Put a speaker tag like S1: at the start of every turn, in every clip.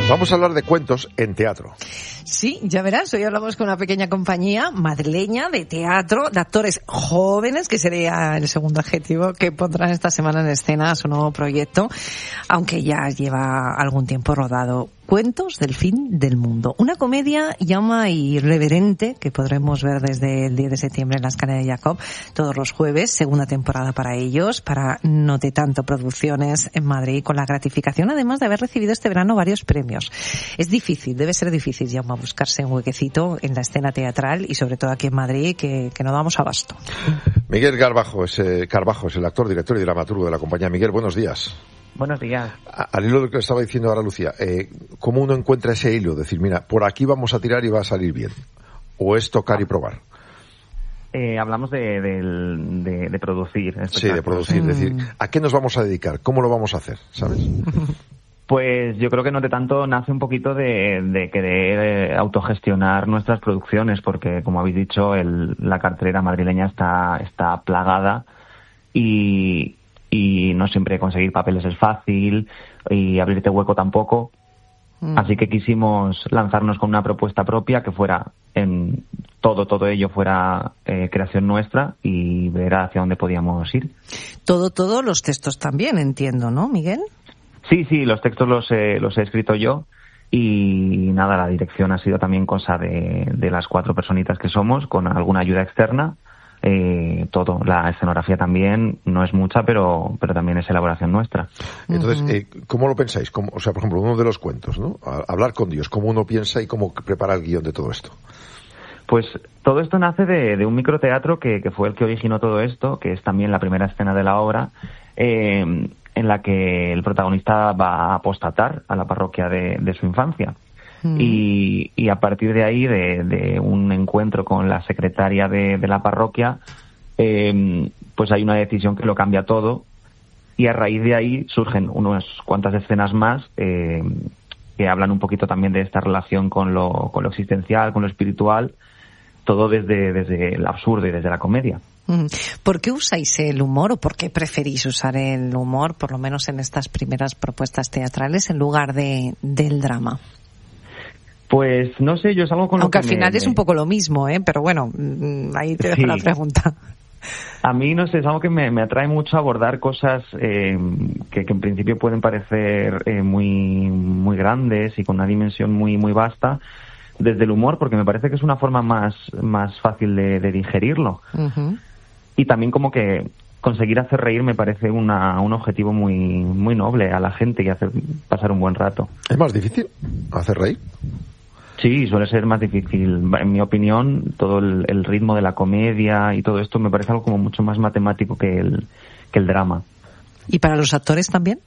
S1: Vamos a hablar de cuentos en teatro.
S2: Sí, ya verás, hoy hablamos con una pequeña compañía madrileña de teatro, de actores jóvenes, que sería el segundo adjetivo, que pondrán esta semana en escena su nuevo proyecto, aunque ya lleva algún tiempo rodado. Cuentos del fin del mundo. Una comedia llama irreverente que podremos ver desde el 10 de septiembre en la Escalera de Jacob todos los jueves, segunda temporada para ellos, para No Te Tanto Producciones en Madrid, con la gratificación además de haber recibido este verano varios premios. Es difícil, debe ser difícil, Jaume, buscarse un huequecito en la escena teatral y sobre todo aquí en Madrid que no damos abasto.
S1: Miguel Carbajo es el actor, director y dramaturgo de la compañía. Miguel, buenos días.
S3: Buenos días.
S1: Al hilo de lo que estaba diciendo ahora Lucía, ¿cómo uno encuentra ese hilo? Decir, mira, por aquí vamos a tirar y va a salir bien. ¿O es tocar y probar?
S3: Hablamos de producir.
S1: Sí, de producir. Es decir, ¿a qué nos vamos a dedicar? ¿Cómo lo vamos a hacer? ¿Sabes?
S3: Pues yo creo que No Te Tanto nace un poquito de querer autogestionar nuestras producciones, porque, como habéis dicho, la cartelera madrileña está plagada y no siempre conseguir papeles es fácil y abrirte hueco tampoco. Así que quisimos lanzarnos con una propuesta propia que fuera en todo ello fuera creación nuestra y ver hacia dónde podíamos ir.
S2: Todo los textos también, entiendo, ¿no, Miguel?
S3: Sí, los textos los he escrito yo y nada, la dirección ha sido también cosa de las 4 personitas que somos, con alguna ayuda externa. Todo, la escenografía también no es mucha, pero también es elaboración nuestra.
S1: Entonces, ¿cómo lo pensáis? O sea, por ejemplo, uno de los cuentos, ¿no? Hablar con Dios, ¿cómo uno piensa y cómo prepara el guión de todo esto?
S3: Pues todo esto nace de un microteatro que fue el que originó todo esto, que es también la primera escena de la obra, en la que el protagonista va a apostatar a la parroquia de su infancia. Y a partir de ahí, de un encuentro con la secretaria de la parroquia, pues hay una decisión que lo cambia todo, y a raíz de ahí surgen unas cuantas escenas más que hablan un poquito también de esta relación con lo existencial, con lo espiritual, todo desde el absurdo y desde la comedia.
S2: ¿Por qué usáis el humor o por qué preferís usar el humor, por lo menos en estas primeras propuestas teatrales, en lugar del drama?
S3: Pues no sé, yo es algo con
S2: aunque
S3: lo que
S2: al final es un poco lo mismo, pero bueno, ahí te dejo la pregunta.
S3: A mí, no sé, es algo que me atrae mucho abordar cosas que en principio pueden parecer muy grandes y con una dimensión muy vasta, desde el humor, porque me parece que es una forma más fácil de digerirlo. Y también como que conseguir hacer reír me parece un objetivo muy noble a la gente y hacer pasar un buen rato.
S1: ¿Es más difícil hacer reír?
S3: Sí, suele ser más difícil. En mi opinión, todo el ritmo de la comedia y todo esto me parece algo como mucho más matemático que el drama.
S2: ¿Y para los actores también?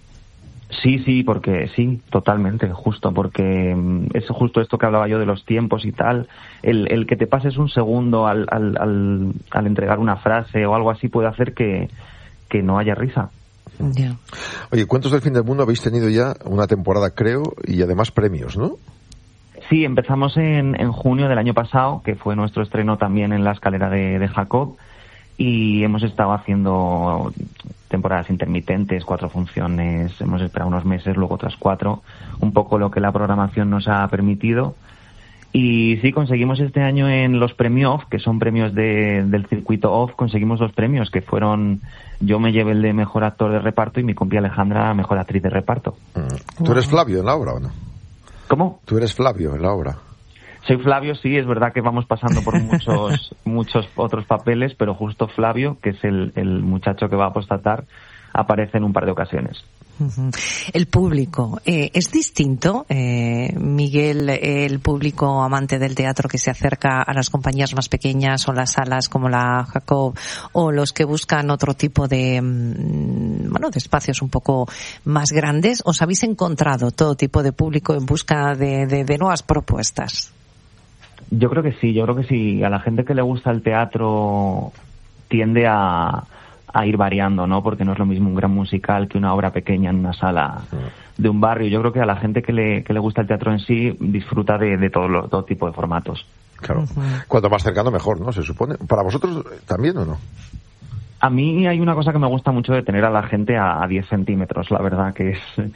S3: Sí, porque sí, totalmente, porque es justo esto que hablaba yo de los tiempos y tal. El que te pases un segundo al entregar una frase o algo así puede hacer que no haya risa.
S2: Yeah.
S1: Oye, Cuentos del Fin del Mundo habéis tenido ya una temporada, creo, y además premios, ¿no?
S3: Sí, empezamos en junio del año pasado, que fue nuestro estreno también en la Escalera de Jacob, y hemos estado haciendo temporadas intermitentes, 4 funciones, hemos esperado unos meses, luego otras 4, un poco lo que la programación nos ha permitido. Y sí, conseguimos este año en los Premio Off, que son premios del circuito Off, conseguimos 2 premios, que fueron, yo me llevé el de Mejor Actor de Reparto y mi compi Alejandra Mejor Actriz de Reparto.
S1: ¿Tú eres Flavio en la obra o no?
S3: ¿Cómo?
S1: ¿Tú eres Flavio en la obra?
S3: Soy Flavio, sí, es verdad que vamos pasando por muchos otros papeles, pero justo Flavio, que es el muchacho que va a apostatar, aparece en un par de ocasiones.
S2: El público, ¿es distinto, Miguel, el público amante del teatro que se acerca a las compañías más pequeñas o las salas como la Jacob, o los que buscan otro tipo de espacios un poco más grandes? ¿Os habéis encontrado todo tipo de público en busca de nuevas propuestas?
S3: Yo creo que sí. A la gente que le gusta el teatro tiende a ir variando, ¿no? Porque no es lo mismo un gran musical que una obra pequeña en una sala de un barrio. Yo creo que a la gente que le gusta el teatro en sí disfruta de todo tipo de formatos.
S1: Claro. Cuanto más cercano mejor, ¿no? Se supone. ¿Para vosotros también o no?
S3: A mí hay una cosa que me gusta mucho de tener a la gente a 10 centímetros, la verdad, que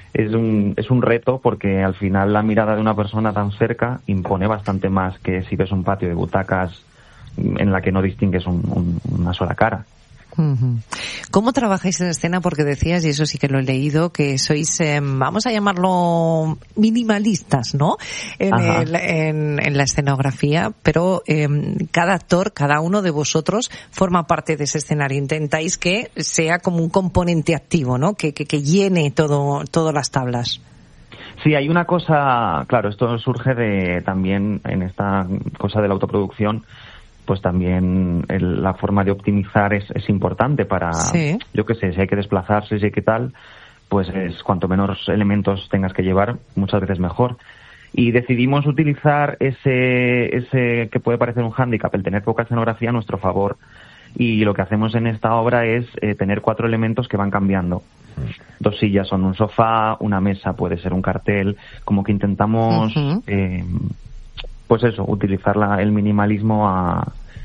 S3: es un reto, porque al final la mirada de una persona tan cerca impone bastante más que si ves un patio de butacas en la que no distingues una sola cara.
S2: ¿Cómo trabajáis en escena? Porque decías, y eso sí que lo he leído, que sois, vamos a llamarlo minimalistas, ¿no? En la escenografía, pero cada actor, cada uno de vosotros forma parte de ese escenario. Intentáis que sea como un componente activo, ¿no? Que llene todas las tablas.
S3: Sí, hay una cosa, claro, esto surge también en esta cosa de la autoproducción. Pues también la forma de optimizar es importante para, yo qué sé, si hay que desplazarse, si hay que tal, pues es cuanto menos elementos tengas que llevar, muchas veces mejor. Y decidimos utilizar ese que puede parecer un hándicap, el tener poca escenografía, a nuestro favor. Y lo que hacemos en esta obra es tener 4 elementos que van cambiando. 2 sillas son un sofá, una mesa puede ser un cartel, como que intentamos... pues eso, utilizar el minimalismo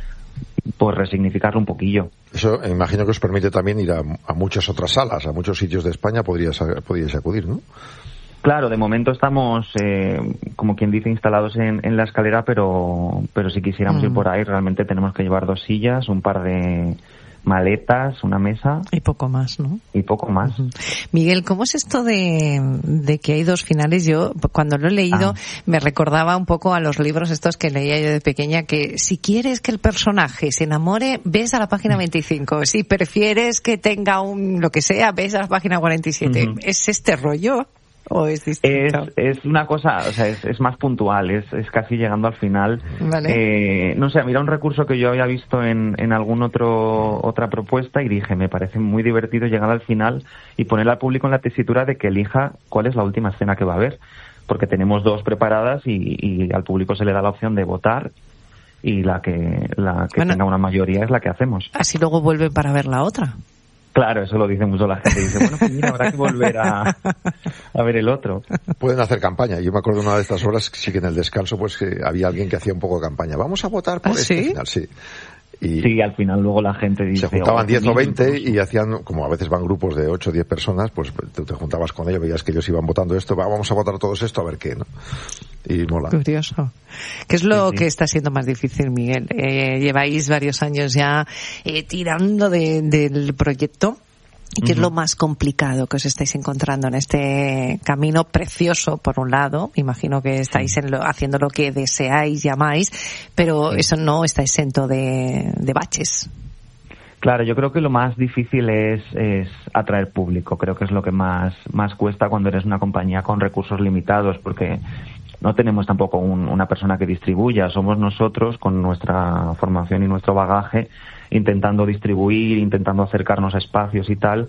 S3: pues resignificarlo un poquillo.
S1: Eso imagino que os permite también ir a muchas otras salas, a muchos sitios de España podríais acudir, ¿no?
S3: Claro, de momento estamos, como quien dice, instalados en la escalera, pero si quisiéramos ir por ahí, realmente tenemos que llevar 2 sillas, un par de maletas, una mesa.
S2: Y poco más, ¿no?
S3: Y poco más.
S2: Miguel, ¿cómo es esto de que hay 2 finales? Yo, cuando lo he leído, me recordaba un poco a los libros estos que leía yo de pequeña, que si quieres que el personaje se enamore, ves a la página 25. Si prefieres que tenga lo que sea, ves a la página 47. ¿Es este rollo? ¿O es distinto?
S3: Es una cosa, o sea, es más puntual, es casi llegando al final.
S2: Vale.
S3: No sé, mira, un recurso que yo había visto en otra propuesta y dije, me parece muy divertido llegar al final y poner al público en la tesitura de que elija cuál es la última escena que va a ver, porque tenemos 2 preparadas y al público se le da la opción de votar y la que tenga una mayoría es la que hacemos.
S2: Así luego vuelven para ver la otra.
S3: Claro, eso lo dice mucho la gente. Dice, bueno, pues mira, habrá que volver a ver el otro.
S1: Pueden hacer campaña. Yo me acuerdo de una de estas horas, sí que en el descanso, pues que había alguien que hacía un poco de campaña. Vamos a votar por este final, sí. Y
S3: sí, al final luego la gente dice...
S1: Se juntaban 10 o 20 y hacían, como a veces van grupos de 8 o 10 personas, pues te juntabas con ellos, veías que ellos iban votando esto, vamos a votar todos esto, a ver qué, ¿no? Y mola.
S2: Curioso. ¿Qué es lo que está siendo más difícil, Miguel? Lleváis varios años ya tirando del proyecto. ¿Y qué es lo más complicado que os estáis encontrando en este camino precioso, por un lado? Imagino que estáis haciendo lo que deseáis y amáis, pero eso no está exento de baches.
S3: Claro, yo creo que lo más difícil es atraer público. Creo que es lo que más cuesta cuando eres una compañía con recursos limitados, porque no tenemos tampoco una persona que distribuya. Somos nosotros, con nuestra formación y nuestro bagaje, intentando distribuir, intentando acercarnos a espacios y tal,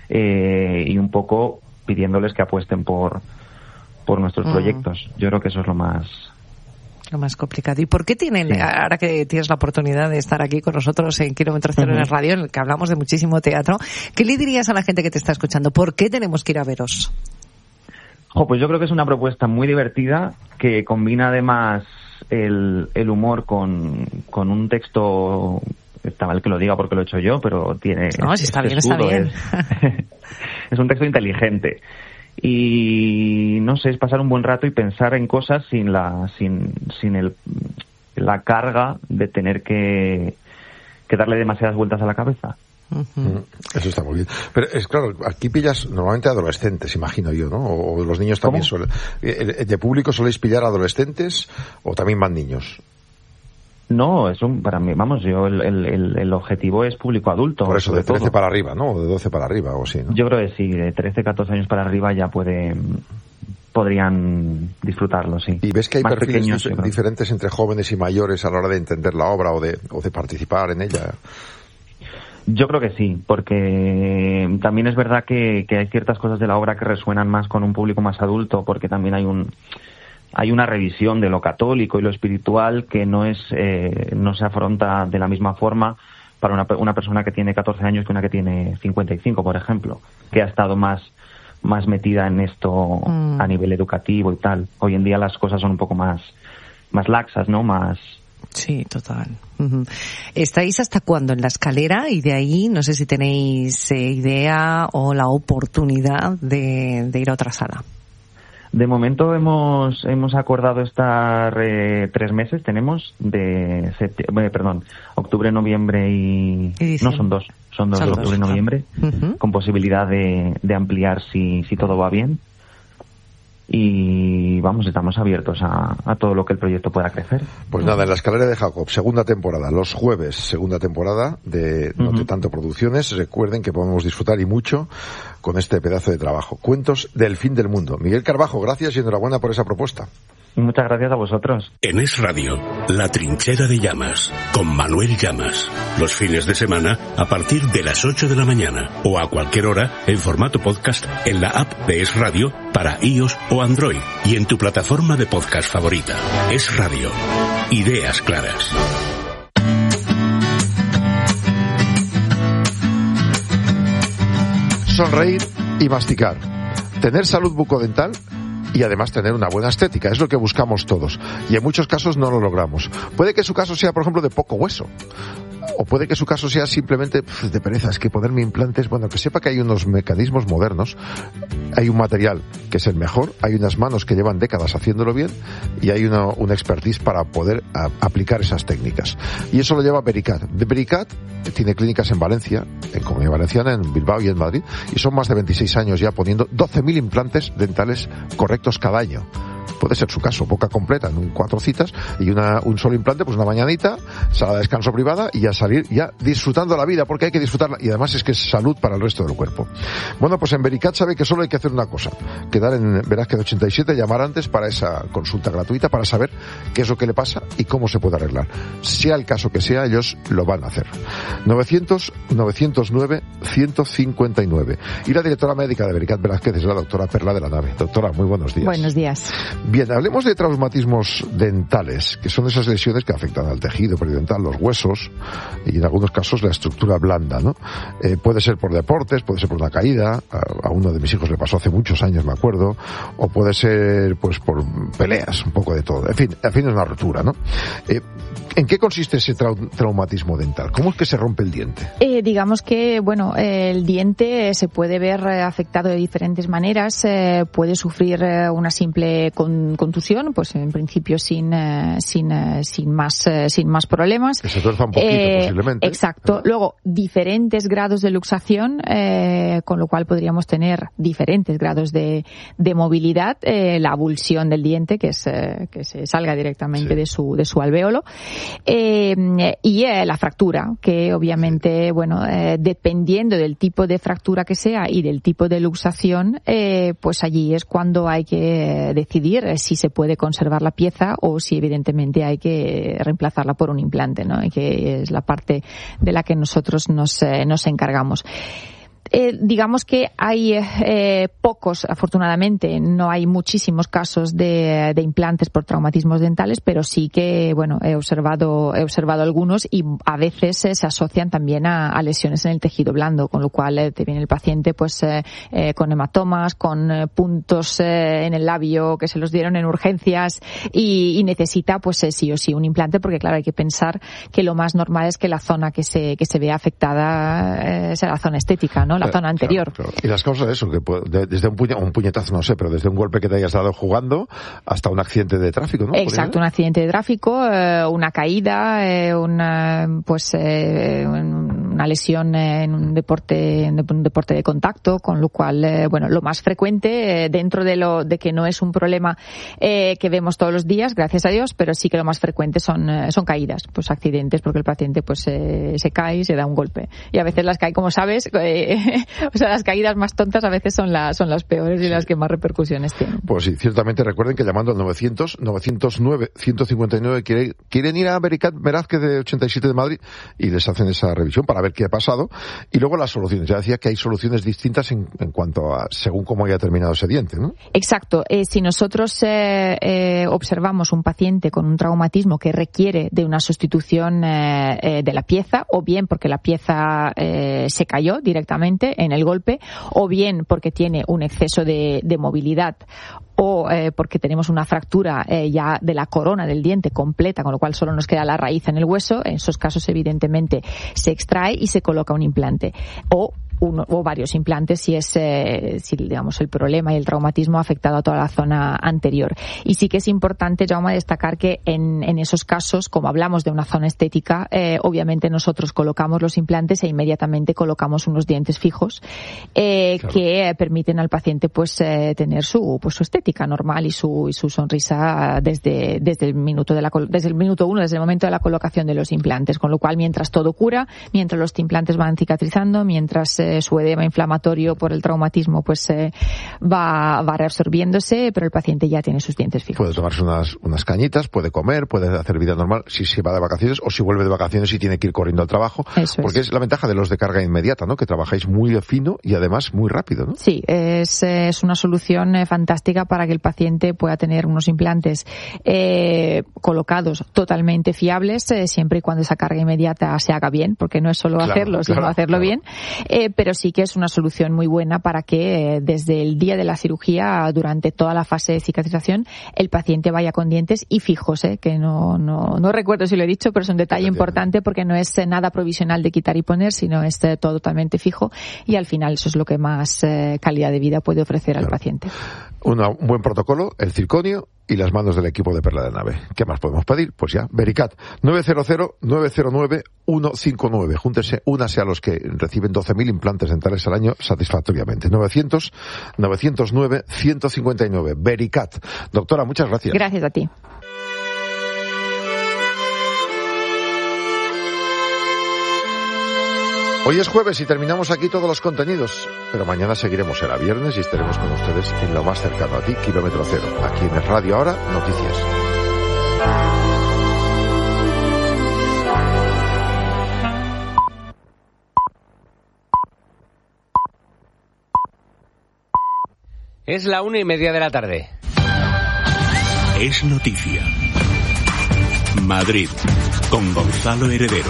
S3: y un poco pidiéndoles que apuesten por nuestros proyectos. Yo creo que eso es lo más
S2: complicado. ¿Y por qué ahora que tienes la oportunidad de estar aquí con nosotros en Kilómetro Cero en el radio, en el que hablamos de muchísimo teatro, qué le dirías a la gente que te está escuchando? ¿Por qué tenemos que ir a veros?
S3: Pues yo creo que es una propuesta muy divertida, que combina además el humor con un texto... Está mal que lo diga porque lo he hecho yo, pero tiene...
S2: No, si está bien, está bien.
S3: Es un texto inteligente. Y, no sé, es pasar un buen rato y pensar en cosas sin la carga de tener que darle demasiadas vueltas a la cabeza.
S1: Eso está muy bien. Pero es claro, aquí pillas normalmente adolescentes, imagino yo, ¿no? O los niños también suelen... ¿De público soléis pillar adolescentes o también van niños?
S3: No, para mí, vamos, el objetivo es público adulto.
S1: Por eso, de 13 para arriba, ¿no? O de 12 para arriba, o sí, ¿no?
S3: Yo creo que sí, de 13, 14 años para arriba ya podrían disfrutarlo, sí.
S1: ¿Y ves que hay más perfiles diferentes entre jóvenes y mayores a la hora de entender la obra o de participar en ella?
S3: Yo creo que sí, porque también es verdad que hay ciertas cosas de la obra que resuenan más con un público más adulto, porque también hay una revisión de lo católico y lo espiritual que no se afronta de la misma forma para una persona que tiene 14 años que una que tiene 55, por ejemplo, que ha estado más metida en esto a nivel educativo y tal. Hoy en día las cosas son un poco más laxas, ¿no? Más
S2: Sí, total. Uh-huh. ¿Estáis hasta cuándo en la escalera? Y de ahí, no sé si tenéis idea o la oportunidad de ir a otra sala.
S3: De momento hemos acordado estar 3 meses, tenemos de octubre, noviembre y no, son dos de octubre y noviembre, con posibilidad de ampliar si todo va bien. Y estamos abiertos a todo lo que el proyecto pueda crecer.
S1: Pues nada, en la escalera de Jacob, segunda temporada, los jueves, segunda temporada de No te tanto producciones. Recuerden que podemos disfrutar y mucho con este pedazo de trabajo. Cuentos del fin del mundo. Miguel Carbajo, gracias y enhorabuena por esa propuesta.
S3: Muchas gracias a vosotros.
S4: En Es Radio, La Trinchera de Llamas, con Manuel Llamas. Los fines de semana a partir de las 8 de la mañana o a cualquier hora en formato podcast en la app de Es Radio para iOS o Android y en tu plataforma de podcast favorita. Es Radio. Ideas claras.
S1: Sonreír y masticar. Tener salud bucodental y además tener una buena estética. Es lo que buscamos todos. Y en muchos casos no lo logramos. Puede que su caso sea, por ejemplo, de poco hueso. O puede que su caso sea simplemente de pereza. Es que ponerme implantes, que sepa que hay unos mecanismos modernos. Hay un material que es el mejor. Hay unas manos que llevan décadas haciéndolo bien. Y hay una expertise para poder aplicar esas técnicas. Y eso lo lleva Vericat. Vericat tiene clínicas en Valencia, en Comunidad Valenciana, en Bilbao y en Madrid. Y son más de 26 años ya poniendo 12.000 implantes dentales correctos cada año. Puede ser su caso, boca completa en 4 citas y un solo implante, pues una mañanita, sala de descanso privada y a salir ya disfrutando la vida, porque hay que disfrutarla y además es que es salud para el resto del cuerpo. Bueno, pues en Vericat sabe que solo hay que hacer una cosa, quedar en Velázquez 87, llamar antes para esa consulta gratuita para saber qué es lo que le pasa y cómo se puede arreglar. Sea el caso que sea, ellos lo van a hacer. 900-909-159. Y la directora médica de Vericat Velázquez es la doctora Perla de la Nave. Doctora, muy buenos días.
S5: Buenos días.
S1: Bien, hablemos de traumatismos dentales, que son esas lesiones que afectan al tejido periodontal, los huesos y en algunos casos la estructura blanda, ¿no? Puede ser por deportes, puede ser por una caída, a uno de mis hijos le pasó hace muchos años, me acuerdo, o puede ser pues por peleas, un poco de todo. En fin, es una rotura, ¿no? ¿En qué consiste ese traumatismo dental? ¿Cómo es que se rompe el diente?
S5: Digamos que, el diente se puede ver afectado de diferentes maneras. Puede sufrir una simple contusión, pues en principio sin más problemas.
S1: Que se tuerza un poquito, posiblemente.
S5: Exacto. Luego, diferentes grados de luxación, con lo cual podríamos tener diferentes grados de movilidad. La avulsión del diente, que se salga directamente de su alvéolo. Y la fractura, que obviamente, dependiendo del tipo de fractura que sea y del tipo de luxación, pues allí es cuando hay que decidir si se puede conservar la pieza o si evidentemente hay que reemplazarla por un implante, ¿no? Y que es la parte de la que nosotros nos encargamos. Digamos que hay pocos, afortunadamente, no hay muchísimos casos de implantes por traumatismos dentales, pero sí que, he observado algunos y a veces se asocian también a lesiones en el tejido blando, con lo cual te viene el paciente pues con hematomas, con puntos en el labio que se los dieron en urgencias y necesita pues sí o sí un implante, porque claro, hay que pensar que lo más normal es que la zona que se vea afectada sea la zona estética, ¿no? La zona anterior.
S1: Claro. Y las causas de eso, que desde un puñetazo, no sé, pero desde un golpe que te hayas dado jugando hasta un accidente de tráfico, ¿no?
S5: Exacto, un accidente de tráfico, una caída, una lesión en un deporte de contacto, con lo cual, lo más frecuente, dentro de que no es un problema que vemos todos los días, gracias a Dios, pero sí que lo más frecuente son caídas, pues accidentes, porque el paciente pues se cae y se da un golpe. Y a veces las cae, como sabes, las caídas más tontas a veces son las peores y las que más repercusiones tienen.
S1: Pues sí, ciertamente recuerden que llamando al 900-909-159 quieren ir a Vericat Velázquez de 87 de Madrid y les hacen esa revisión para ver qué ha pasado. Y luego las soluciones. Ya decía que hay soluciones distintas en cuanto a según cómo haya terminado ese diente, ¿no?
S5: Exacto. Si nosotros observamos un paciente con un traumatismo que requiere de una sustitución de la pieza, o bien porque la pieza se cayó directamente en el golpe, o bien porque tiene un exceso de movilidad, o porque tenemos una fractura ya de la corona del diente completa, con lo cual solo nos queda la raíz en el hueso, en esos casos evidentemente se extrae y se coloca un implante o varios implantes si digamos el problema y el traumatismo ha afectado a toda la zona anterior. Y sí que es importante, Jaume, destacar que en esos casos, como hablamos de una zona estética, obviamente nosotros colocamos los implantes e inmediatamente colocamos unos dientes fijos claro, que permiten al paciente pues tener su estética normal y su sonrisa desde el minuto desde el minuto 1, desde el momento de la colocación de los implantes, con lo cual mientras todo cura, mientras los implantes van cicatrizando, mientras su edema inflamatorio por el traumatismo pues va reabsorbiéndose, pero el paciente ya tiene sus dientes fijos.
S1: Puede tomarse unas cañitas, puede comer, puede hacer vida normal si se va de vacaciones o si vuelve de vacaciones y tiene que ir corriendo al trabajo.
S5: Eso
S1: porque es la ventaja de los de carga inmediata, ¿no? Que trabajáis muy fino y además muy rápido, ¿no?
S5: Sí, es una solución fantástica para que el paciente pueda tener unos implantes colocados totalmente fiables, siempre y cuando esa carga inmediata se haga bien, porque no es solo hacerlo, sino hacerlo bien. Pero sí que es una solución muy buena para que desde el día de la cirugía, durante toda la fase de cicatrización, el paciente vaya con dientes y fijos, que no recuerdo si lo he dicho, pero es un detalle importante porque no es nada provisional de quitar y poner, sino es todo totalmente fijo y al final eso es lo que más calidad de vida puede ofrecer al paciente.
S1: Un buen protocolo, el circonio y las manos del equipo de Perla de Nave. ¿Qué más podemos pedir? Pues ya, Vericat, 900-909-159. Júntense, únase a los que reciben 12.000 implantes dentales al año satisfactoriamente. 900-909-159. Vericat. Doctora, muchas gracias.
S5: Gracias a ti.
S1: Hoy es jueves y terminamos aquí todos los contenidos, pero mañana seguiremos, será viernes y estaremos con ustedes en lo más cercano a ti, Kilómetro Cero, aquí en el Radio Ahora, Noticias.
S6: Es la 1:30 de la tarde.
S4: Es noticia. Madrid, con Gonzalo Heredero.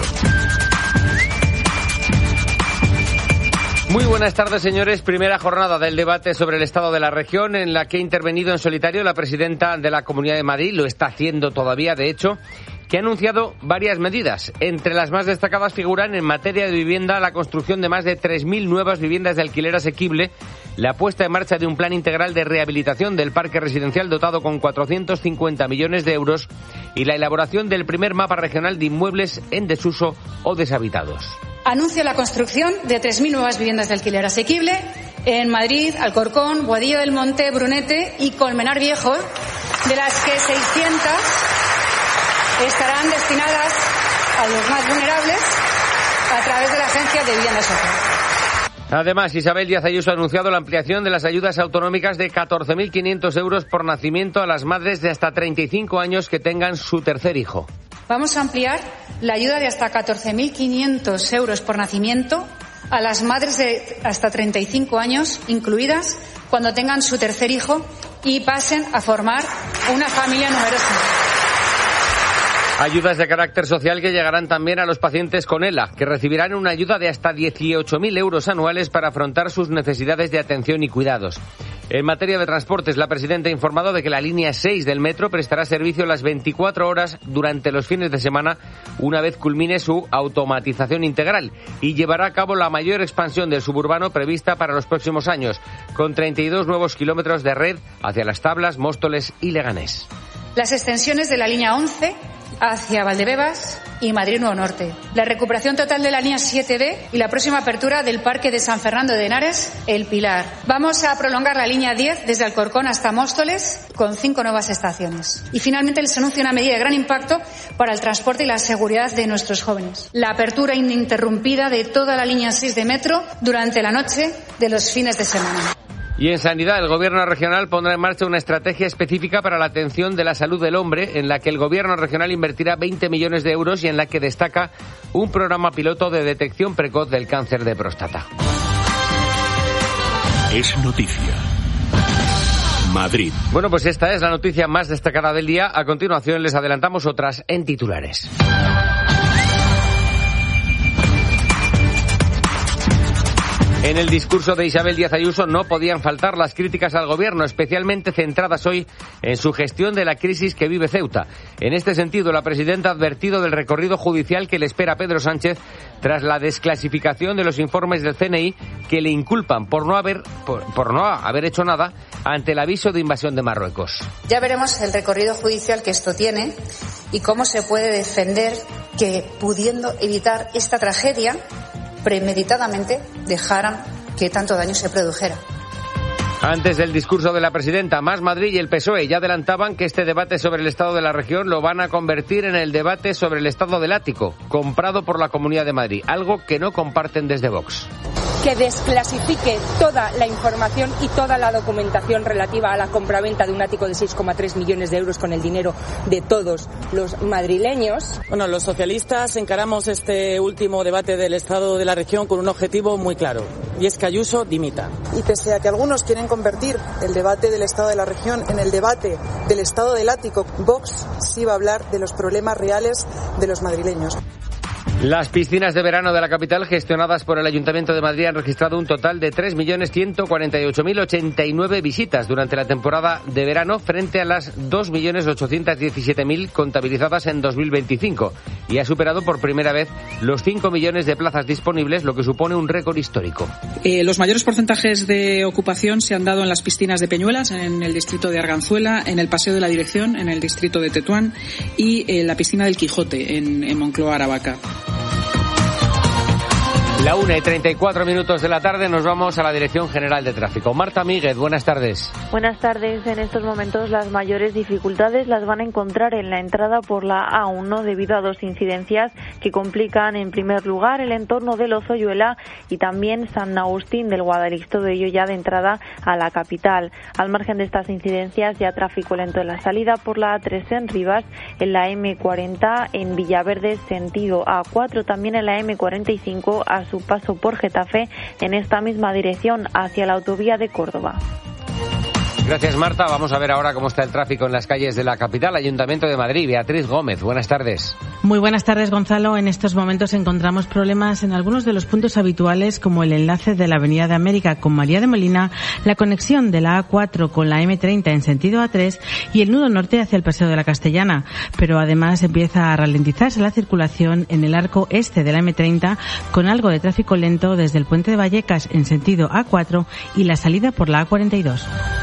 S6: Muy buenas tardes, señores. Primera jornada del debate sobre el estado de la región, en la que ha intervenido en solitario la presidenta de la Comunidad de Madrid, lo está haciendo todavía, de hecho, que ha anunciado varias medidas. Entre las más destacadas figuran en materia de vivienda la construcción de más de 3.000 nuevas viviendas de alquiler asequible, la puesta en marcha de un plan integral de rehabilitación del parque residencial dotado con 450 millones de euros y la elaboración del primer mapa regional de inmuebles en desuso o deshabitados.
S7: Anuncio la construcción de 3.000 nuevas viviendas de alquiler asequible en Madrid, Alcorcón, Boadilla del Monte, Brunete y Colmenar Viejo, de las que 600 estarán destinadas a los más vulnerables a través de la Agencia de Vivienda Social.
S6: Además, Isabel Díaz Ayuso ha anunciado la ampliación de las ayudas autonómicas de 14.500 euros por nacimiento a las madres de hasta 35 años que tengan su tercer hijo.
S7: Vamos a ampliar la ayuda de hasta 14.500 euros por nacimiento a las madres de hasta 35 años, incluidas cuando tengan su tercer hijo y pasen a formar una familia numerosa.
S6: Ayudas de carácter social que llegarán también a los pacientes con ELA, que recibirán una ayuda de hasta 18.000 euros anuales para afrontar sus necesidades de atención y cuidados. En materia de transportes, la presidenta ha informado de que la línea 6 del metro prestará servicio las 24 horas durante los fines de semana, una vez culmine su automatización integral, y llevará a cabo la mayor expansión del suburbano prevista para los próximos años, con 32 nuevos kilómetros de red hacia Las Tablas, Móstoles y Leganés.
S7: Las extensiones de la línea 11 hacia Valdebebas y Madrid Nuevo Norte, la recuperación total de la línea 7B y la próxima apertura del Parque de San Fernando de Henares, El Pilar. Vamos a prolongar la línea 10 desde Alcorcón hasta Móstoles con 5 nuevas estaciones. Y finalmente les anuncio una medida de gran impacto para el transporte y la seguridad de nuestros jóvenes: la apertura ininterrumpida de toda la línea 6 de metro durante la noche de los fines de semana.
S6: Y en sanidad, el gobierno regional pondrá en marcha una estrategia específica para la atención de la salud del hombre, en la que el gobierno regional invertirá 20 millones de euros y en la que destaca un programa piloto de detección precoz del cáncer de próstata.
S4: Es noticia. Madrid.
S6: Bueno, pues esta es la noticia más destacada del día. A continuación les adelantamos otras en titulares. En el discurso de Isabel Díaz Ayuso no podían faltar las críticas al gobierno, especialmente centradas hoy en su gestión de la crisis que vive Ceuta. En este sentido, la presidenta ha advertido del recorrido judicial que le espera a Pedro Sánchez tras la desclasificación de los informes del CNI que le inculpan por no haber hecho nada ante el aviso de invasión de Marruecos.
S7: Ya veremos el recorrido judicial que esto tiene y cómo se puede defender que, pudiendo evitar esta tragedia, premeditadamente dejaran que tanto daño se produjera.
S6: Antes del discurso de la presidenta, Más Madrid y el PSOE ya adelantaban que este debate sobre el estado de la región lo van a convertir en el debate sobre el estado del ático, comprado por la Comunidad de Madrid, algo que no comparten desde Vox.
S8: Que desclasifique toda la información y toda la documentación relativa a la compraventa de un ático de 6,3 millones de euros con el dinero de todos los madrileños.
S9: Bueno, los socialistas encaramos este último debate del estado de la región con un objetivo muy claro, y es que Ayuso dimita.
S10: Y pese a que algunos quieren convertir el debate del estado de la región en el debate del estado del ático, Vox sí va a hablar de los problemas reales de los madrileños.
S6: Las piscinas de verano de la capital, gestionadas por el Ayuntamiento de Madrid, han registrado un total de 3.148.089 visitas durante la temporada de verano, frente a las 2.817.000 contabilizadas en 2025, y ha superado por primera vez los 5 millones de plazas disponibles, lo que supone un récord histórico.
S11: Los mayores porcentajes de ocupación se han dado en las piscinas de Peñuelas, en el distrito de Arganzuela, en el Paseo de la Dirección, en el distrito de Tetuán, y en la piscina del Quijote, en Moncloa, Aravaca.
S6: La 1:34 de la tarde, nos vamos a la Dirección General de Tráfico. Marta Míguez, buenas tardes.
S12: Buenas tardes. En estos momentos las mayores dificultades las van a encontrar en la entrada por la A1 debido a dos incidencias que complican en primer lugar el entorno de Lozoyuela y también San Agustín del Guadalix, todo ello ya de entrada a la capital. Al margen de estas incidencias, ya tráfico lento en la salida por la A3 en Rivas, en la M40 en Villaverde sentido A4, también en la M45 a su paso por Getafe en esta misma dirección hacia la autovía de Córdoba.
S6: Gracias, Marta. Vamos a ver ahora cómo está el tráfico en las calles de la capital. Ayuntamiento de Madrid, Beatriz Gómez, buenas tardes.
S13: Muy buenas tardes, Gonzalo. En estos momentos encontramos problemas en algunos de los puntos habituales, como el enlace de la Avenida de América con María de Molina, la conexión de la A4 con la M30 en sentido A3 y el nudo norte hacia el Paseo de la Castellana. Pero además empieza a ralentizarse la circulación en el arco este de la M30 con algo de tráfico lento desde el puente de Vallecas en sentido A4 y la salida por la A42.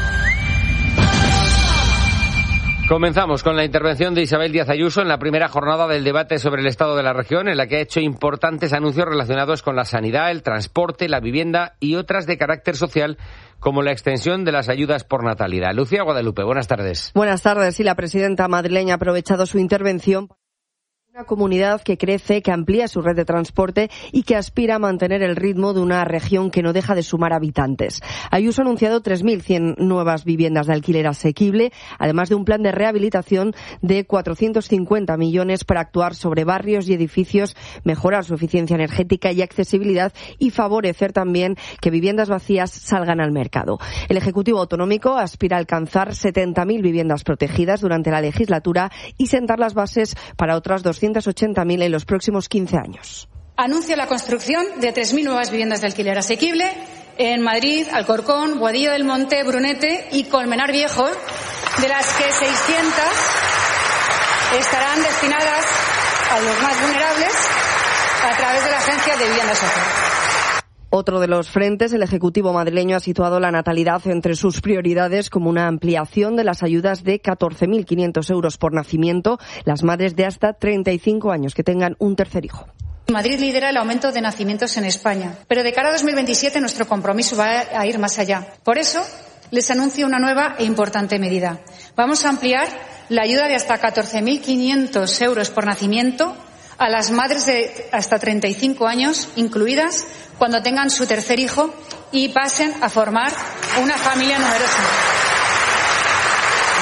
S6: Comenzamos con la intervención de Isabel Díaz Ayuso en la primera jornada del debate sobre el estado de la región, en la que ha hecho importantes anuncios relacionados con la sanidad, el transporte, la vivienda y otras de carácter social, como la extensión de las ayudas por natalidad. Lucía Guadalupe, buenas tardes.
S14: Buenas tardes. Sí, la presidenta madrileña ha aprovechado su intervención. Una comunidad que crece, que amplía su red de transporte y que aspira a mantener el ritmo de una región que no deja de sumar habitantes. Ayuso ha anunciado 3.100 nuevas viviendas de alquiler asequible, además de un plan de rehabilitación de 450 millones para actuar sobre barrios y edificios, mejorar su eficiencia energética y accesibilidad y favorecer también que viviendas vacías salgan al mercado. El Ejecutivo Autonómico aspira a alcanzar 70.000 viviendas protegidas durante la legislatura y sentar las bases para otras 280.000 en los próximos 15 años.
S7: Anuncio la construcción de 3.000 nuevas viviendas de alquiler asequible en Madrid, Alcorcón, Boadilla del Monte, Brunete y Colmenar Viejo, de las que 600 estarán destinadas a los más vulnerables a través de la Agencia de Vivienda Social.
S14: Otro de los frentes, el Ejecutivo madrileño ha situado la natalidad entre sus prioridades como una ampliación de las ayudas de 14.500 euros por nacimiento, las madres de hasta 35 años que tengan un tercer hijo.
S7: Madrid lidera el aumento de nacimientos en España, pero de cara a 2027 nuestro compromiso va a ir más allá. Por eso, les anuncio una nueva e importante medida. Vamos a ampliar la ayuda de hasta 14.500 euros por nacimiento a las madres de hasta 35 años, incluidas cuando tengan su tercer hijo y pasen a formar una familia numerosa.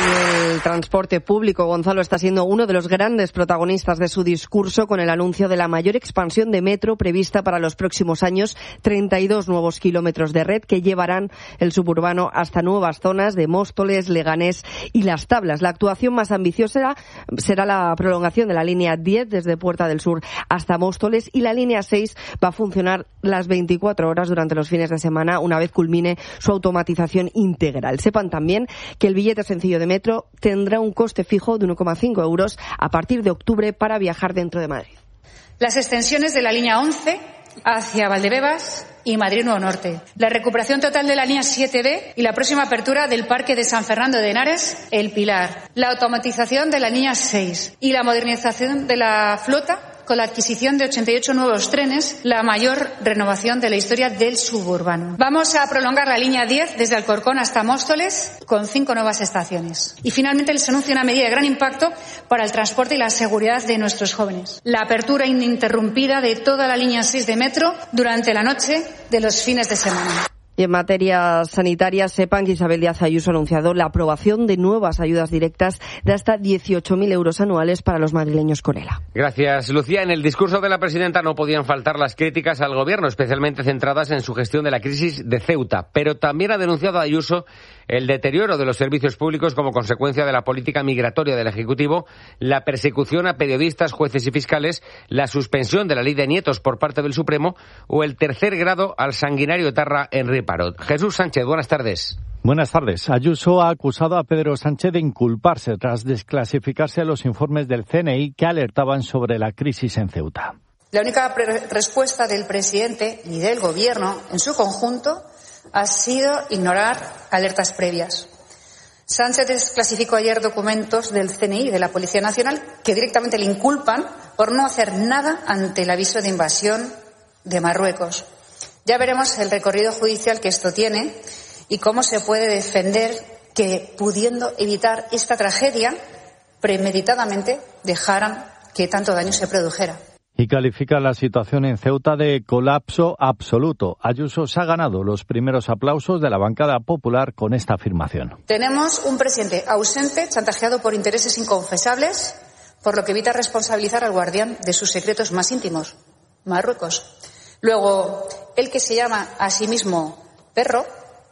S14: El transporte público, Gonzalo, está siendo uno de los grandes protagonistas de su discurso con el anuncio de la mayor expansión de metro prevista para los próximos años, 32 nuevos kilómetros de red que llevarán el suburbano hasta nuevas zonas de Móstoles, Leganés y Las Tablas. La actuación más ambiciosa será la prolongación de la línea 10 desde Puerta del Sur hasta Móstoles, y la línea 6 va a funcionar las 24 horas durante los fines de semana una vez culmine su automatización integral. Sepan también que el billete sencillo de metro tendrá un coste fijo de 1,5 euros a partir de octubre para viajar dentro de Madrid.
S7: Las extensiones de la línea 11 hacia Valdebebas y Madrid Nuevo Norte. La recuperación total de la línea 7B y la próxima apertura del Parque de San Fernando de Henares, El Pilar. La automatización de la línea 6 y la modernización de la flota con la adquisición de 88 nuevos trenes, la mayor renovación de la historia del suburbano. Vamos a prolongar la línea 10 desde Alcorcón hasta Móstoles con 5 nuevas estaciones. Y finalmente les anuncio una medida de gran impacto para el transporte y la seguridad de nuestros jóvenes. La apertura ininterrumpida de toda la línea 6 de metro durante la noche de los fines de semana.
S14: Y en materia sanitaria, sepan que Isabel Díaz Ayuso ha anunciado la aprobación de nuevas ayudas directas de hasta 18.000 euros anuales para los madrileños con ELA.
S6: Gracias, Lucía. En el discurso de la presidenta no podían faltar las críticas al gobierno, especialmente centradas en su gestión de la crisis de Ceuta. Pero también ha denunciado Ayuso el deterioro de los servicios públicos como consecuencia de la política migratoria del Ejecutivo, la persecución a periodistas, jueces y fiscales, la suspensión de la ley de nietos por parte del Supremo o el tercer grado al sanguinario etarra Henry Parot. Jesús Sánchez, buenas tardes.
S15: Buenas tardes. Ayuso ha acusado a Pedro Sánchez de inculparse tras desclasificarse los informes del CNI que alertaban sobre la crisis en Ceuta.
S7: La única respuesta del presidente y del Gobierno en su conjunto ha sido ignorar alertas previas. Sánchez desclasificó ayer documentos del CNI y de la Policía Nacional que directamente le inculpan por no hacer nada ante el aviso de invasión de Marruecos. Ya veremos el recorrido judicial que esto tiene y cómo se puede defender que, pudiendo evitar esta tragedia, premeditadamente dejaran que tanto daño se produjera.
S15: Y califica la situación en Ceuta de colapso absoluto. Ayuso se ha ganado los primeros aplausos de la bancada popular con esta afirmación.
S7: Tenemos un presidente ausente, chantajeado por intereses inconfesables, por lo que evita responsabilizar al guardián de sus secretos más íntimos, Marruecos. Luego, el que se llama a sí mismo perro,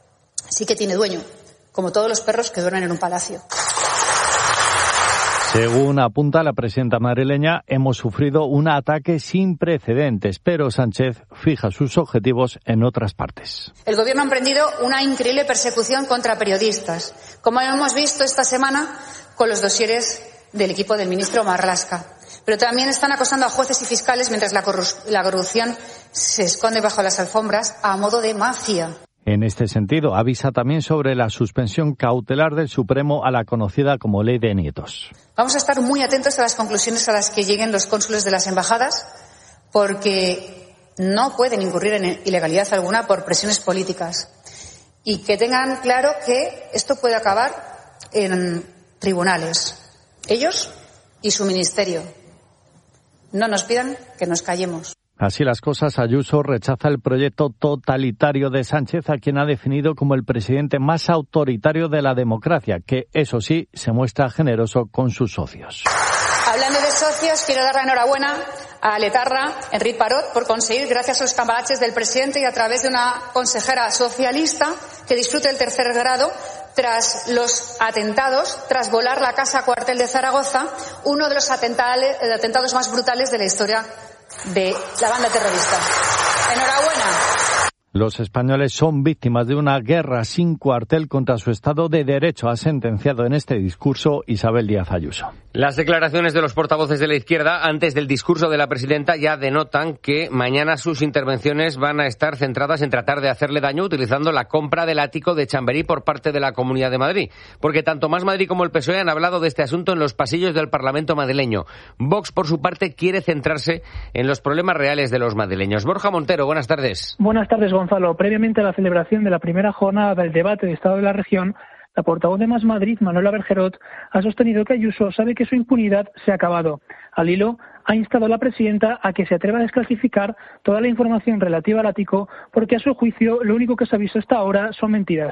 S7: sí que tiene dueño, como todos los perros que duermen en un palacio.
S15: Según apunta la presidenta madrileña, hemos sufrido un ataque sin precedentes, pero Sánchez fija sus objetivos en otras partes.
S7: El Gobierno ha emprendido una increíble persecución contra periodistas, como hemos visto esta semana con los dosieres del equipo del ministro Marlaska. Pero también están acosando a jueces y fiscales mientras la corrupción se esconde bajo las alfombras a modo de mafia.
S15: En este sentido, avisa también sobre la suspensión cautelar del Supremo a la conocida como Ley de Nietos.
S7: Vamos a estar muy atentos a las conclusiones a las que lleguen los cónsules de las embajadas, porque no pueden incurrir en ilegalidad alguna por presiones políticas. Y que tengan claro que esto puede acabar en tribunales. Ellos y su ministerio. No nos pidan que nos callemos.
S15: Así las cosas, Ayuso rechaza el proyecto totalitario de Sánchez, a quien ha definido como el presidente más autoritario de la democracia, que, eso sí, se muestra generoso con sus socios.
S7: Hablando de socios, quiero dar la enhorabuena a Letarra, Henry Parot, por conseguir, gracias a los cambalaches del presidente y a través de una consejera socialista, que disfrute el tercer grado tras los atentados, tras volar la casa cuartel de Zaragoza, uno de los atentados más brutales de la historia de la banda terrorista. Enhorabuena.
S15: Los españoles son víctimas de una guerra sin cuartel contra su Estado de Derecho, ha sentenciado en este discurso Isabel Díaz Ayuso.
S6: Las declaraciones de los portavoces de la izquierda antes del discurso de la presidenta ya denotan que mañana sus intervenciones van a estar centradas en tratar de hacerle daño utilizando la compra del ático de Chamberí por parte de la Comunidad de Madrid. Porque tanto Más Madrid como el PSOE han hablado de este asunto en los pasillos del Parlamento madrileño. Vox, por su parte, quiere centrarse en los problemas reales de los madrileños. Borja Montero, buenas tardes.
S16: Buenas tardes, Gonzalo. Previamente a la celebración de la primera jornada del debate de Estado de la Región, la portavoz de Más Madrid, Manuela Bergerot, ha sostenido que Ayuso sabe que su impunidad se ha acabado. Al hilo, ha instado a la presidenta a que se atreva a desclasificar toda la información relativa al ático, porque a su juicio lo único que se ha visto hasta ahora son mentiras.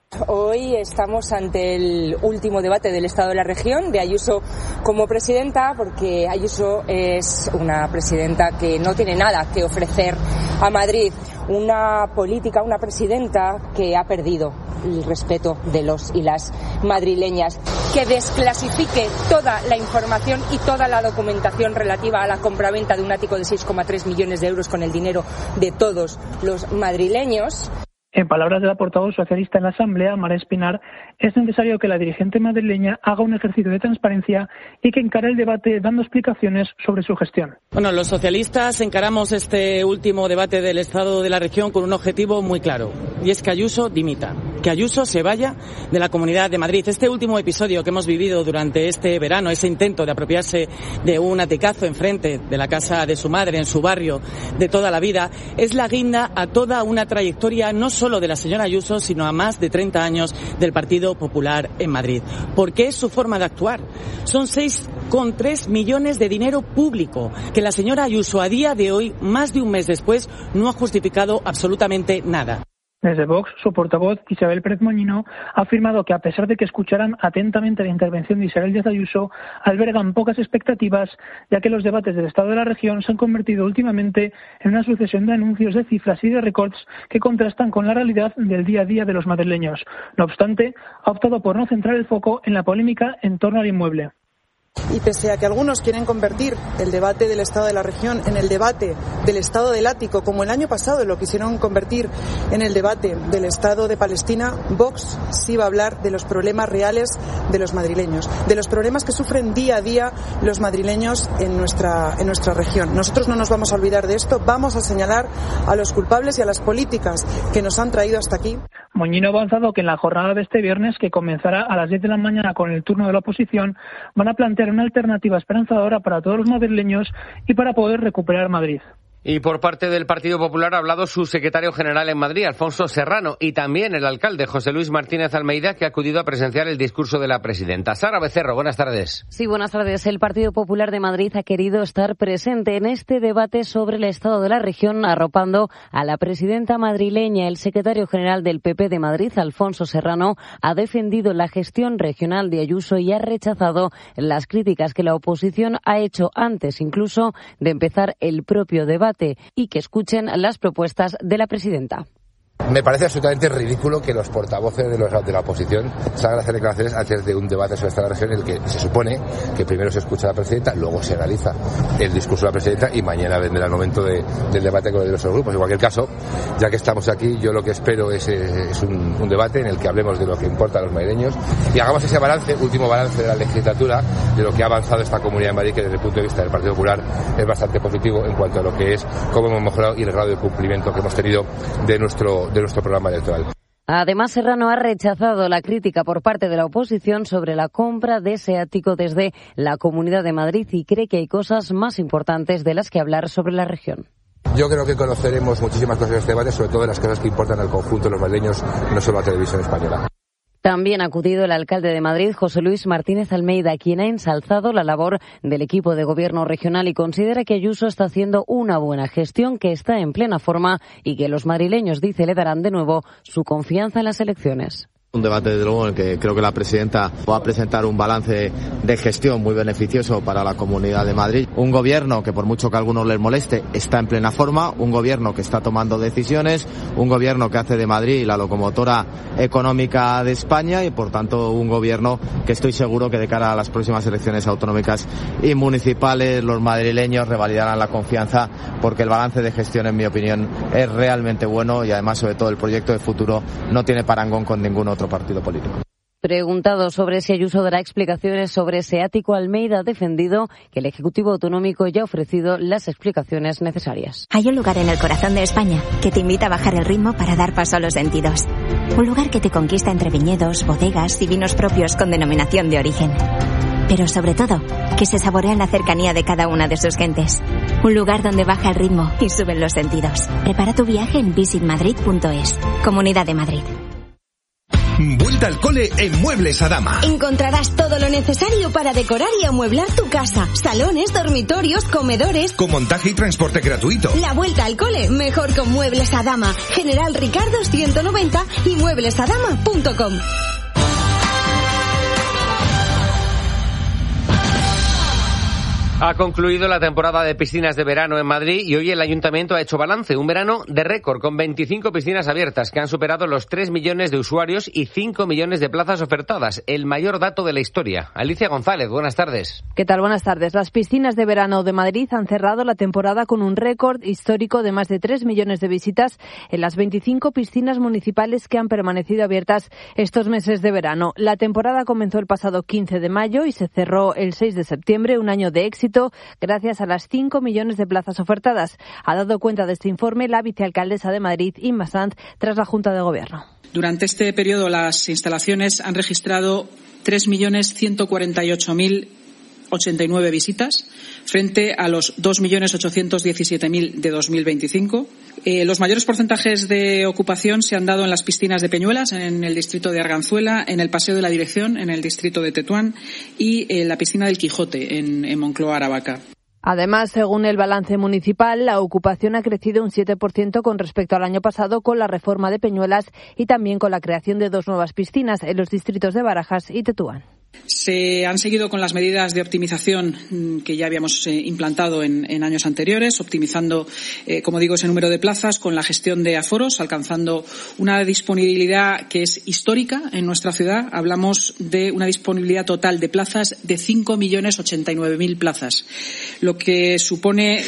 S8: Hoy estamos ante el último debate del Estado de la Región de Ayuso como presidenta, porque Ayuso es una presidenta que no tiene nada que ofrecer a Madrid, una política, una presidenta que ha perdido el respeto de los y las madrileñas, que desclasifique toda la información y toda la documentación relativa a la compraventa de un ático de 6,3 millones de euros con el dinero de todos los madrileños.
S16: En palabras de la portavoz socialista en la Asamblea, María Espinar, es necesario que la dirigente madrileña haga un ejercicio de transparencia y que encare el debate dando explicaciones sobre su gestión.
S9: Bueno, los socialistas encaramos este último debate del Estado de la Región con un objetivo muy claro, y es que Ayuso dimita, que Ayuso se vaya de la Comunidad de Madrid. Este último episodio que hemos vivido durante este verano, ese intento de apropiarse de un aticazo enfrente de la casa de su madre en su barrio de toda la vida, es la guinda a toda una trayectoria no solo de la señora Ayuso, sino a más de 30 años del Partido Popular en Madrid. Porque es su forma de actuar. Son 6,3 millones de dinero público que la señora Ayuso a día de hoy, más de un mes después, no ha justificado absolutamente nada.
S16: Desde Vox, su portavoz, Isabel Pérez Moñino, ha afirmado que a pesar de que escucharan atentamente la intervención de Isabel Díaz Ayuso, albergan pocas expectativas, ya que los debates del Estado de la Región se han convertido últimamente en una sucesión de anuncios de cifras y de récords que contrastan con la realidad del día a día de los madrileños. No obstante, ha optado por no centrar el foco en la polémica en torno al inmueble.
S10: Y pese a que algunos quieren convertir el debate del Estado de la Región en el debate del Estado del Ático, como el año pasado lo quisieron convertir en el debate del Estado de Palestina, Vox sí va a hablar de los problemas reales de los madrileños, de los problemas que sufren día a día los madrileños en nuestra región. Nosotros no nos vamos a olvidar de esto, vamos a señalar a los culpables y a las políticas que nos han traído hasta aquí.
S16: Moñino ha avanzado que en la jornada de este viernes, que comenzará a las 10 de la mañana con el turno de la oposición, van a plantear una alternativa esperanzadora para todos los madrileños y para poder recuperar Madrid.
S6: Y por parte del Partido Popular ha hablado su secretario general en Madrid, Alfonso Serrano, y también el alcalde, José Luis Martínez Almeida, que ha acudido a presenciar el discurso de la presidenta. Sara Becerro, buenas tardes.
S17: Sí, buenas tardes. El Partido Popular de Madrid ha querido estar presente en este debate sobre el estado de la región, arropando a la presidenta madrileña. El secretario general del PP de Madrid, Alfonso Serrano, ha defendido la gestión regional de Ayuso y ha rechazado las críticas que la oposición ha hecho antes incluso de empezar el propio debate, y que escuchen las propuestas de la presidenta.
S18: Me parece absolutamente ridículo que los portavoces de la oposición salgan a hacer declaraciones antes de un debate sobre esta región en el que se supone que primero se escucha a la presidenta, luego se analiza el discurso de la presidenta y mañana vendrá el momento del debate con los diversos grupos. En cualquier caso, ya que estamos aquí, yo lo que espero es un debate en el que hablemos de lo que importa a los madrileños y hagamos ese último balance de la legislatura, de lo que ha avanzado esta Comunidad de Madrid, que desde el punto de vista del Partido Popular es bastante positivo en cuanto a lo que es cómo hemos mejorado y el grado de cumplimiento que hemos tenido de nuestro programa electoral.
S17: Además, Serrano ha rechazado la crítica por parte de la oposición sobre la compra de ese ático desde la Comunidad de Madrid y cree que hay cosas más importantes de las que hablar sobre la región.
S18: Yo creo que conoceremos muchísimas cosas en este debate, sobre todo las cosas que importan al conjunto de los madrileños, no solo a la televisión española.
S17: También ha acudido el alcalde de Madrid, José Luis Martínez Almeida, quien ha ensalzado la labor del equipo de gobierno regional y considera que Ayuso está haciendo una buena gestión, que está en plena forma y que los madrileños, dice, le darán de nuevo su confianza en las elecciones.
S19: Un debate, desde luego, en el que creo que la presidenta va a presentar un balance de gestión muy beneficioso para la Comunidad de Madrid. Un gobierno que, por mucho que a algunos les moleste, está en plena forma. Un gobierno que está tomando decisiones. Un gobierno que hace de Madrid la locomotora económica de España y, por tanto, un gobierno que estoy seguro que de cara a las próximas elecciones autonómicas y municipales los madrileños revalidarán la confianza, porque el balance de gestión, en mi opinión, es realmente bueno y, además, sobre todo, el proyecto de futuro no tiene parangón con ningún otro partido político.
S17: Preguntado sobre si Ayuso dará explicaciones sobre ese ático, Almeida ha defendido que el Ejecutivo Autonómico ya ha ofrecido las explicaciones necesarias.
S20: Hay un lugar en el corazón de España que te invita a bajar el ritmo para dar paso a los sentidos. Un lugar que te conquista entre viñedos, bodegas y vinos propios con denominación de origen. Pero sobre todo, que se saborea en la cercanía de cada una de sus gentes. Un lugar donde baja el ritmo y suben los sentidos. Prepara tu viaje en visitmadrid.es. Comunidad de Madrid.
S21: Vuelta al cole en Muebles Adama.
S22: Encontrarás todo lo necesario para decorar y amueblar tu casa. Salones, dormitorios, comedores.
S21: Con montaje y transporte gratuito.
S22: La vuelta al cole, mejor con Muebles Adama. General Ricardo 190 y mueblesadama.com.
S6: Ha concluido la temporada de piscinas de verano en Madrid y hoy el Ayuntamiento ha hecho balance. Un verano de récord con 25 piscinas abiertas que han superado los 3 millones de usuarios y 5 millones de plazas ofertadas. El mayor dato de la historia. Alicia González, buenas tardes.
S23: ¿Qué tal? Buenas tardes. Las piscinas de verano de Madrid han cerrado la temporada con un récord histórico de más de 3 millones de visitas en las 25 piscinas municipales que han permanecido abiertas estos meses de verano. La temporada comenzó el pasado 15 de mayo y se cerró el 6 de septiembre, un año de éxito gracias a las 5 millones de plazas ofertadas. Ha dado cuenta de este informe la vicealcaldesa de Madrid, Inma Sanz, tras la Junta de Gobierno.
S11: Durante este periodo las instalaciones han registrado 3.148.089 visitas frente a los 2.817.000 de 2025. Los mayores porcentajes de ocupación se han dado en las piscinas de Peñuelas, en el distrito de Arganzuela, en el Paseo de la Dirección, en el distrito de Tetuán y en la piscina del Quijote, en Moncloa, Aravaca.
S23: Además, según el balance municipal, la ocupación ha crecido un 7% con respecto al año pasado con la reforma de Peñuelas y también con la creación de 2 nuevas piscinas en los distritos de Barajas y Tetuán.
S11: Se han seguido con las medidas de optimización que ya habíamos implantado en años anteriores, optimizando, como digo, ese número de plazas con la gestión de aforos, alcanzando una disponibilidad que es histórica en nuestra ciudad. Hablamos de una disponibilidad total de plazas de 5.089.000 plazas, lo que supone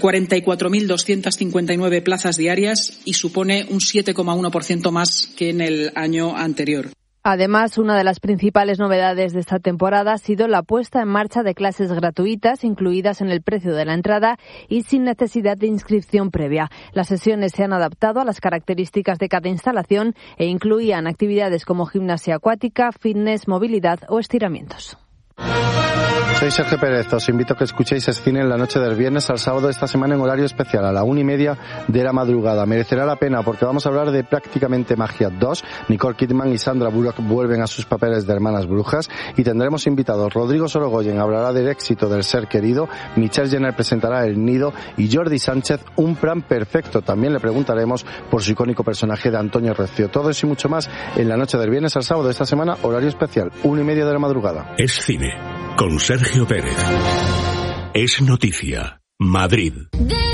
S11: 44.259 plazas diarias y supone un 7,1% más que en el año anterior.
S23: Además, una de las principales novedades de esta temporada ha sido la puesta en marcha de clases gratuitas, incluidas en el precio de la entrada y sin necesidad de inscripción previa. Las sesiones se han adaptado a las características de cada instalación e incluían actividades como gimnasia acuática, fitness, movilidad o estiramientos.
S24: Soy Sergio Pérez, os invito a que escuchéis Escine en la noche del viernes al sábado esta semana en horario especial a la 1:30 de la madrugada. Merecerá la pena porque vamos a hablar de Prácticamente Magia 2. Nicole Kidman y Sandra Bullock vuelven a sus papeles de hermanas brujas y tendremos invitados. Rodrigo Sorogoyen hablará del éxito del ser querido, Michelle Jenner presentará El Nido y Jordi Sánchez Un plan perfecto. También le preguntaremos por su icónico personaje de Antonio Recio. Todo eso y mucho más en la noche del viernes al sábado de esta semana, horario especial, 1:30 de la madrugada.
S4: Es cine con Sergio Pérez. Es noticia. Madrid.